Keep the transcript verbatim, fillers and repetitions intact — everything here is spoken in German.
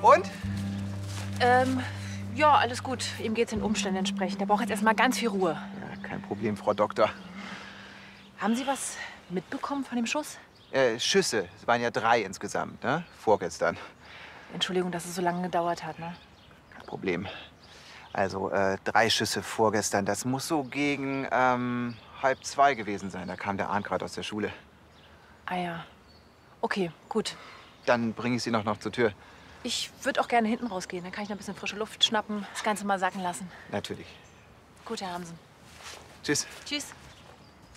Und? Ähm, ja, alles gut. Ihm geht's den Umständen entsprechend. Er braucht jetzt erstmal ganz viel Ruhe. Ja, kein Problem, Frau Doktor. Haben Sie was mitbekommen von dem Schuss? Äh, Schüsse. Es waren ja drei insgesamt, ne? Vorgestern. Entschuldigung, dass es so lange gedauert hat, ne? Kein Problem. Also, äh, drei Schüsse vorgestern. Das muss so gegen ähm, halb zwei gewesen sein. Da kam der Arndt gerade aus der Schule. Ah ja. Okay, gut. Dann bringe ich Sie noch, noch zur Tür. Ich würde auch gerne hinten rausgehen. Dann kann ich noch ein bisschen frische Luft schnappen, das Ganze mal sacken lassen. Natürlich. Gut, Herr Hansen. Tschüss. Tschüss.